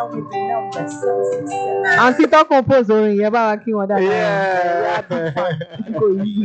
with the number 767. Àǹtí tó compose orin yẹn bá wa kí wọn dáadáa. Yeah. Kò easy.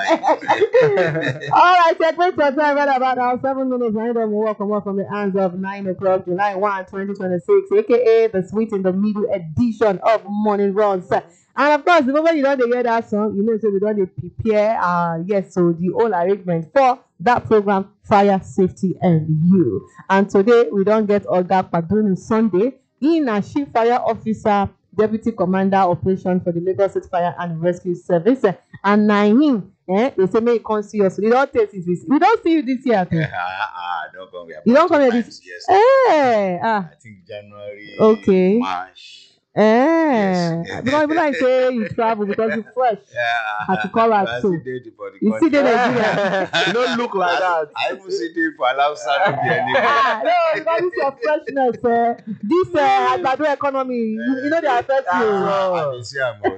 All right, check wait your time right about now. 7 minutes. I don't walk from the hands of 9 o'clock, July 1, 2026, aka the Sweet in the Middle edition of Morning Runs. And of course, the moment you don't hear that song, you know, so we don't prepare, yes, so the whole arrangement for that program, Fire, Safety, and You. And today, we don't get Oga Padun Sunday. In a Chief Fire Officer, Deputy Commander Operation for the Lagos State Fire and Rescue Service. And Naim, they say, may you come see us. We don't taste this. We don't see you this year. Don't come here. You don't come here this year. Yes. I think January, Okay. March. Yes. Yes. Because people like say you travel because you're fresh. Yeah. Had to call out I too. see date for the You see country. the Nigeria. You don't look like that. I even see it for Alausa to be anywhere. No, because this your freshness. This Agbado economy, you know they affect you. I dey see am.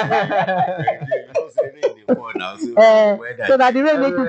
You know say rain dey fall now, so weather. So that the rain make you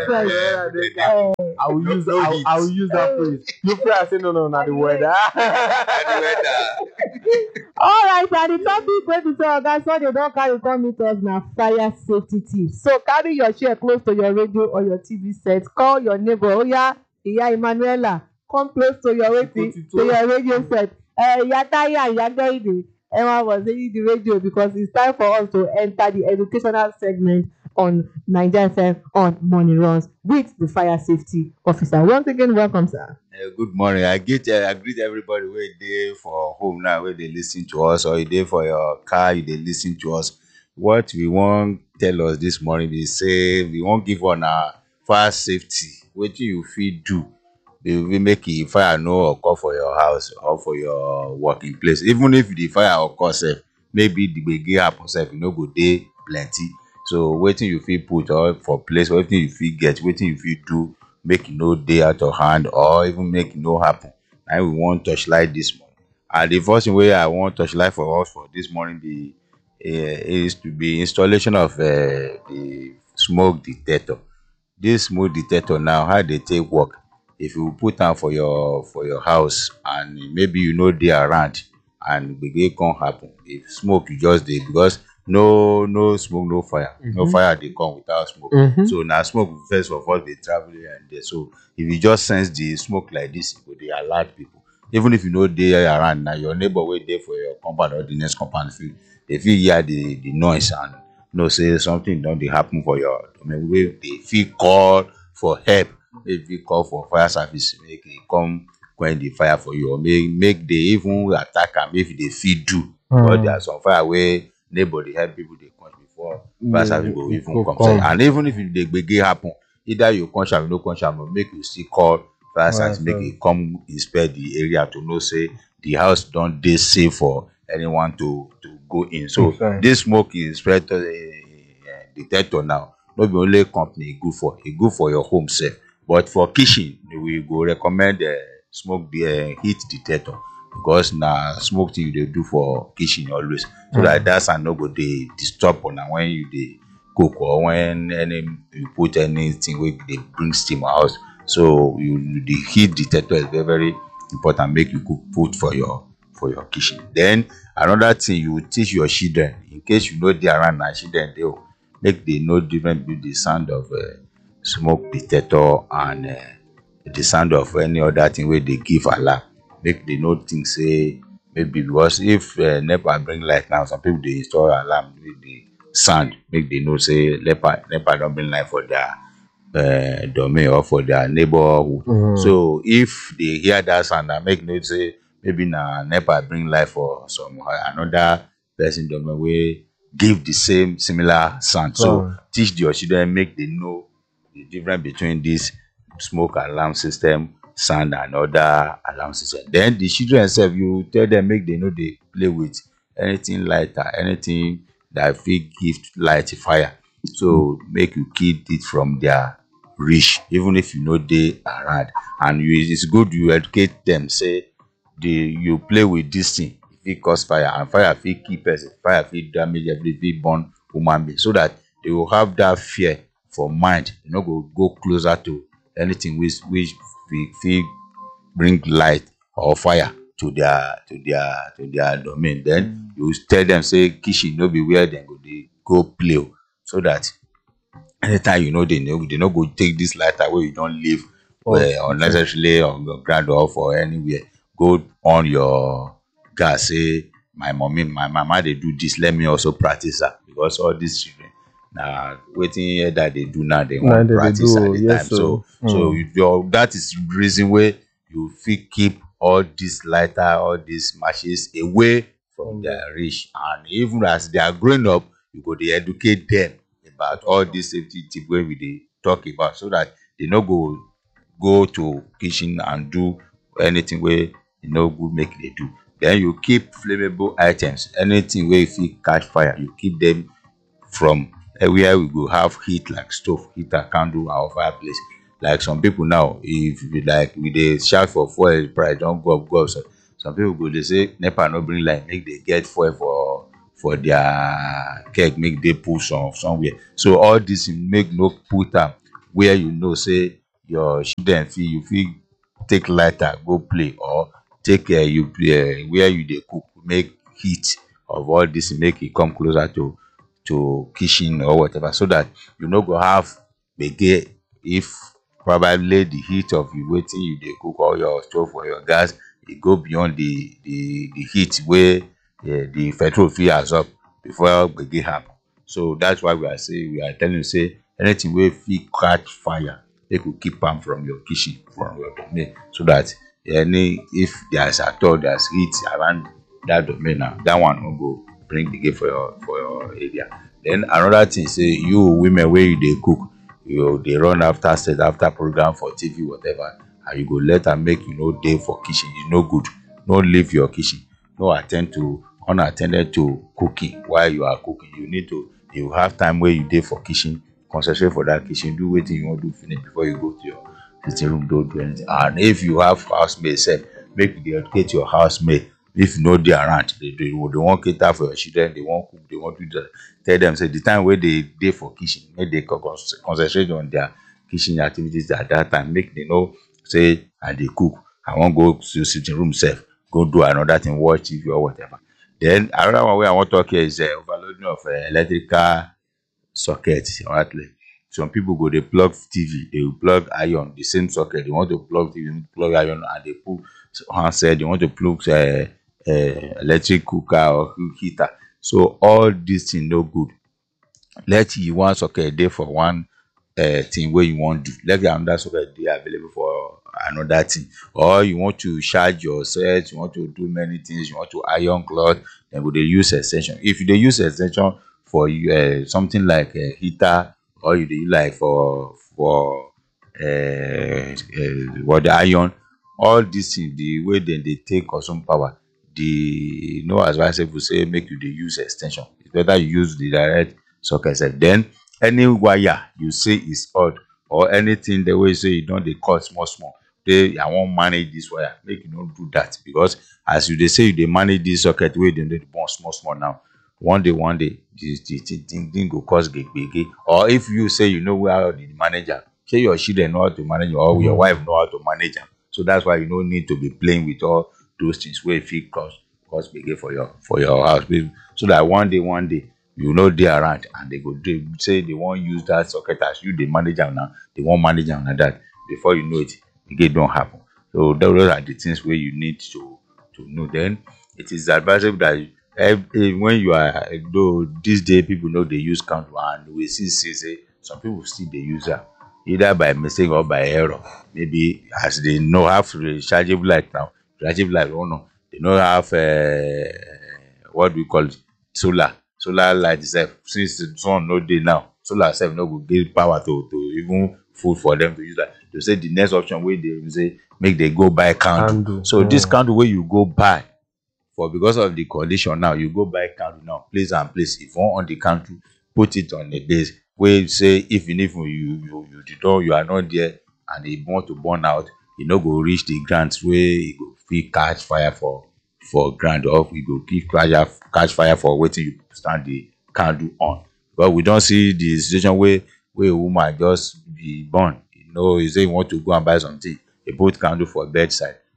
fresh. I will use that phrase. You pray I say no, not the weather. The weather. All right, and the topic wey be say oga so they don carry come meet us na fire safety tips. So carry your chair close to your radio or your TV set. Call your neighbor. Oya, Iya Emanuela, come close to your radio set. Iya Taya, Iya Gbẹ̀yìndé, everyone was saying the radio because it's time for us to enter the educational segment on Naija FM on Morning Runs with the fire safety officer. Once again, welcome, sir. Good morning. I greet everybody wey dey for home now, where they listen to us, or you dey for your car, you dey listen to us. What we want tell us this morning is say we won't give on our fire safety. Wetin you fit do, we make a fire no occur for your house or for your working place. Even if the fire occur, maybe the gbege happen sef, you no go dey plenty. So wetin you fit put or for place, wetin you fit get, wetin you fit do, make no dey out of hand or even make no happen. And we want touchlight this morning. And the first thing wey I want touchlight for us for this morning is to be installation of the smoke detector. This smoke detector now, how they take work? If you put am for your house and maybe you know dey around and gbege come happen, if smoke you just dey, because no smoke, no fire. No fire dey come without smoke. So now smoke first of all dey travel here and there. So if you just sense the smoke like this, e go dey alert people. Even if you no dey around, now your neighbor wey dey for your compound or the next compound they fit hear the noise and know say something don dey happen for your domain, wey they fit call for help. They fit call for fire service, make they come quench the fire for you, or make they even attack am if they fit do. But there are some fire wey neighbor dey help people dey quench before fire service go even come. And even if the gbege happen, either you quench am, you no quench am, make you still call fire service, make e come inspect the area to know say the house don dey safe for anyone to go in. So this smoke inspector detector now, no be only company e good for your home sef, but for kitchen we go recommend smoke heat detector, because na smoke thing you dey do for kitchen always, so that sound no go dey disturb una when you dey cook or when you put anything wey dey bring steam house. So the heat detector is very, very important, make you put for your kitchen. Then another thing, you teach your children, in case you know dey around na children dey, make they know difference between the sound of smoke detector and the sound of any other thing wey dey give alarm. Make they know think say maybe, because if NEPA bring light now, some people dey install alarm with the sound, make they know say NEPA don bring light for their domain or for their neighborhood. So if they hear that sound, na make know say maybe na NEPA bring light for some another person domain wey give the similar sound. So teach your children, make they know the difference between this smoke alarm system, sound and other alarm system. Then the children sef, you tell them make they know they play with anything lighter, anything that fit give light fire. So make you keep it from their reach, even if you know dey around. And it's good you educate them, say you play with this thing, e fit cause fire, and fire fit kill person, fire fit damage everything, fit burn human being, so that they will have that fear for mind. You no go closer to anything which fit bring light or fire to their domain. Then you tell them say kitchen no be where dem go dey go play o, so that anytime they no go take this lighter wey you don leave unnecessarily on your ground or for anywhere, go on your gas say my mama dey do this, let me also practice am, because all these children na wetin elder dey do now they wan practice at the time. So that is the reason wey you fit keep all this lighter, all these matches away from their reach, and even as they are growing up, you go dey educate them about all this safety tip wey we dey talk about, so that they no go to kitchen and do anything wey no good make they do. Then you keep flammable items, anything wey fit catch fire, you keep them from where we go have heat, like stove, heater, candle, or fireplace. Like some people now, if we dey shout for fuel price don go up, so some people go dey say NEPA no bring light, make they get fuel for their keg, make they put somewhere. So all this make no put am where you know say your children you fit take lighter go play, or take you play where you dey cook, make heat of all this make e come closer to kitchen or whatever, so that you no go have gbege if probably the heat of wetin you dey cook, or your stove or your gas, e go beyond the heat wey the petrol fit absorb before gbege happen. So that's why we are telling you say anything wey fit catch fire, make you keep am from your kitchen, from your domain, so that if there's heat around that domain, now that one no go bring gbege for your area. Then another thing say, you women wey you dey cook, you dey run after set, after program for TV whatever, and you go let am make you no dey for kitchen, e no good. No leave your kitchen, no unattended to cooking. While you are cooking, you have time where you dey for kitchen, concentrate for that kitchen, do wetin you wan do finish before you go to your sitting room, don't do anything. And if you have housemaid sef, make you dey educate your housemaid. If you no dey around, they wan cater for your children, they wan cook, they wan do that, tell them say the time wey they dey for kitchen, make they concentrate on their kitchen activities at that time. Make they know say I dey cook, I wan go to sitting room sef, go do another thing, watch TV or whatever. Then another one wey I wan talk here is overloading of electrical socket. Some people go dey plug TV, they will plug iron, the same socket. They want to plug TV, plug iron, and they put handset. They want to plug electric cooker or heater. So all these things no good. Let you one socket dey for one thing wey you wan do, let another socket dey available for another thing. Or you want to charge your set, you want to do many things, you want to iron cloth, then go dey use extension. If you dey use extension for something like heater, or you dey use like for the iron, all these things, the way dem dey take consume power, the no advisable say make you dey use extension. It's better you use the direct socket sef. Then any wire you say is odd, or anything the way you say you don dey cut small, say I wan manage this wire, make you no do that, because as you dey say you dey manage this socket wey dem dey burn small now, one day the thing go cause gbege. Or if you say you know how to manage am, say your children know how to manage am, or your wife know how to manage am. So that's why you no need to be playing with all those things wey fit cause gbege for your house. So that one day you no dey around, and they go say they wan use that socket as you dey manage am now, they wan manage am like that. Before you know it, gbege don happen. So those are the things wey you need to know. Then it is advisable that when you are, though these days people know they use candle, and we say some people still dey use am either by mistake or by error. Maybe as they know have rechargeable light now, they no have what we call it, solar light sef. Since the sun no dey now, solar sef no go give power to even food for them to use that. To say the next option wey they say make they go buy candle. So this candle wey you go buy for, because of the condition now, you go buy candle now, place. If you want on the candle, put it on the base wey say even if you are not there and e want to burn out, e no go reach the ground wey e go fit catch fire for ground, or e go keep catch fire for wetin you stand the candle on. But we don see the situation where a woman just be born, you say you want to go and buy something, you put candle for bedside,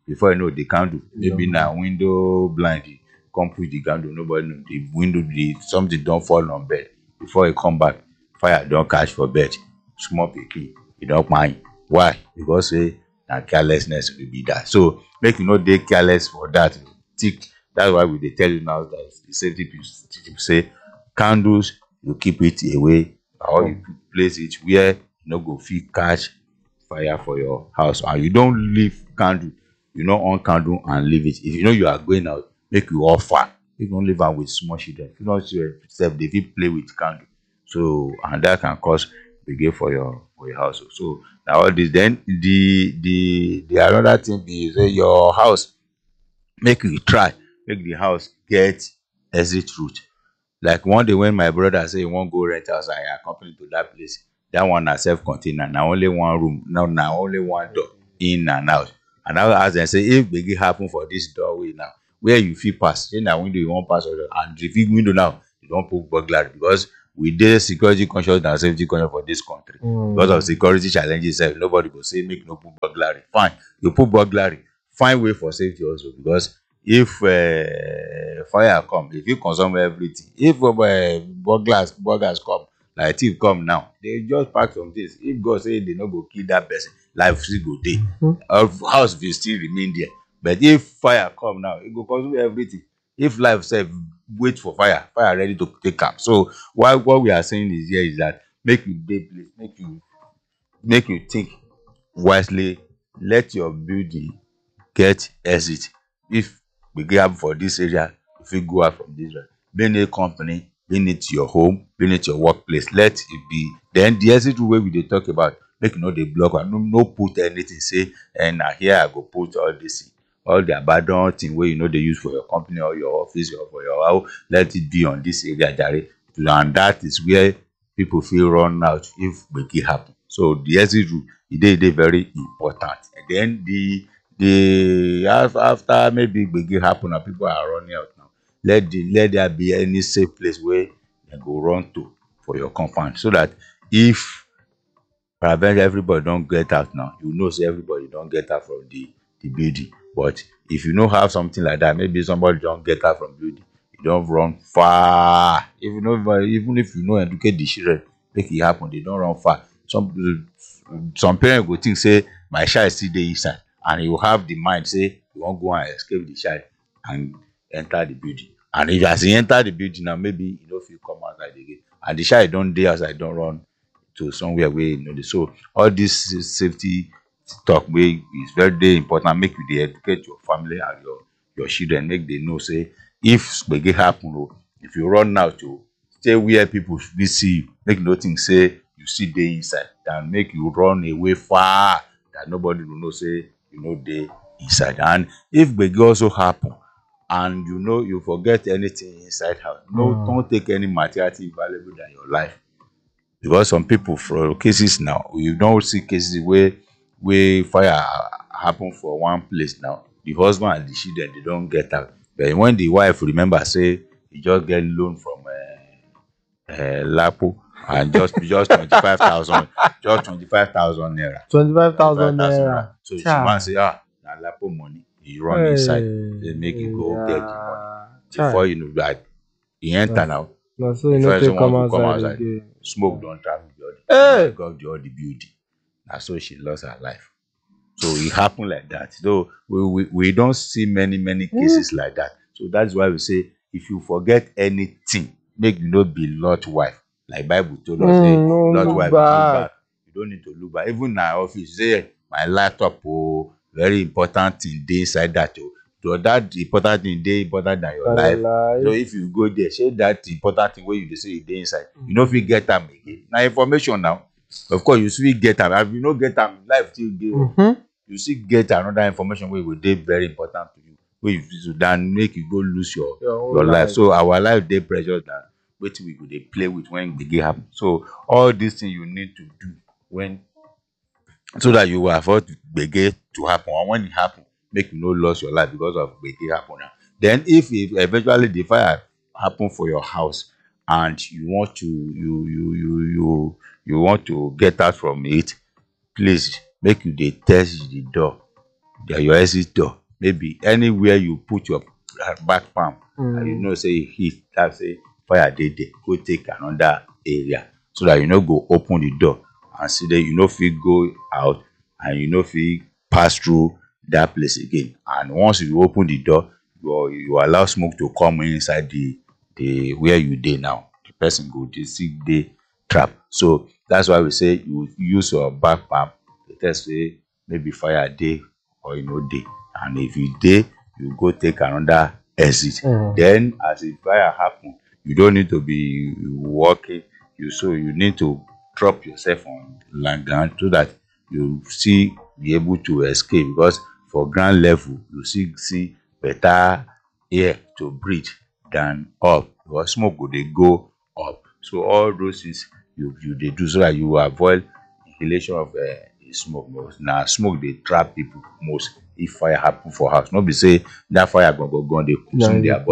before you know the candle, maybe na window blind you come push the candle, nobody know the window, the something don fall on bed. Before you come back, fire don catch for bed. Small pikin e don kpai. Why? Because say na carelessness will be that. So make you no dey careless for that. That's why we dey tell you now that the safety people say candles you keep it away or you place it where you no go fit catch fire for your house, and you don leave candle, you no on candle and leave it. If you know you are going out, make you off am. Make you no leave am with small children. If you no sef dey fit play with candle, so and that can cause gbege for your house. So na all this. Then the another thing be say your house, make you try make the house get exit route. Like one day when my brother say he wan go rent house and I accompany to that place, that one na self-contained, na only one room, na only one door in and out. And I ask dem say if gbege happen for this doorway now, where you fit pass? Say na window you wan pass or and if window now you don put burglary, because we dey security conscious and safety conscious for this country. Because of security challenges sef, nobody go say make no put burglary. Fine, you put burglary, find way for safety also, because if fire come, e fit consume everything. If burglars come, like thief come now, they just pack some things. If God say they no go kill that person, life still go dey. House will still remain there. But if fire come now, e go consume everything. If life sef wait for fire ready to take am. So what we are saying is here is that make you dey place, make you think wisely. Let your building get exit. If gbege happen for this area, you fit go out from this area. Being a company, being it your home, being it your workplace, let it be. Then the exit route wey we dey talk about, make you no dey block am. No put anything say na here I go put all this, all the abandoned thing wey you no dey use for your company or your office or for your house. Let it be on this area jare. And that is where people fit run out if gbege happen. So the exit route e dey very important. And then the after maybe gbege happen and people are running out now, let there be any safe place where dem go run to for your compound, so that if peradventure everybody don get out now, you know say everybody don get out from the building. But if you no have something like that, maybe somebody don get out from building, you don run far. Even if you no educate the children, make e happen, they don run far. Some parents go think say my child still dey inside, and you have the mind say you wan go and escape the child and enter the building. And if as he enter the building now, maybe you no fit come outside again, and the child don dey outside, don run to somewhere where you know dey. So all this safety talk wey is very important. Make you dey educate your family and your children, make they know say if gbege happen, if you run out, stay where people fit see you. Make you no think say you still dey inside, than make you run away far that nobody will know say you no dey inside. And if gbege also happen and you know you forget anything inside house, don't take any material thing valuable than your life. Because some people, for cases now, you don't see cases where fire happen for one place now, the husband and the children, they don't get out. But when the wife remember say he just get loan from Lapo, and just 25,000, just 25,000 naira. 25,000 naira. So she want say, na Lapo money. He run inside, they make you go get the money. Before you know that, he enter now. No, so you know, come outside again. Smoke don't travel the other building. And so she lost her life. So it happened like that. So we don't see many cases like that. So that's why we say, if you forget anything, make you not be Lord's wife. Like Bible told us, Lord's wife, look back. You don't need to look back. Even in our office, say my laptop, very important thing dey inside that. So that important thing dey important than your life. So if you go there, say that important thing where you say you dey inside, you no fit get am again. Now information now. Of course, you still get am. If you no get am, life still dey. You still get another information where will dey very important to you. Where you fit than make you go lose your life. So our life dey precious than wetin we go dey play with when gbege happen. So all these things you need to do so that you will avoid gbege to happen. And when it happen, make you no lose your life because of gbege happen. Then if eventually the fire happen for your house and you want to get out from it, please make you dey test the door your exit door, maybe anywhere you put your back palm, and you Mm. know say heat, that say fire dey there, go take another area so that you no go open the door and see that you no fit go out and you no fit pass through that place again. And once you open the door, you allow smoke to come inside the where you dey now. The person go dey still dey trap. So that's why we say you use your back palm to test say maybe fire dey or e no dey. And if e dey, you go take another exit. Then as the fire happen, you don't need to be walking. You need to drop yourself on ground so that you still be able to escape, because for ground level you still see better air to breathe than up, because smoke go dey go up. So all those things you dey do so that you avoid inhalation of the smoke. Na smoke dey trap people most if fire happen for house. No be say that fire go dey consume their body.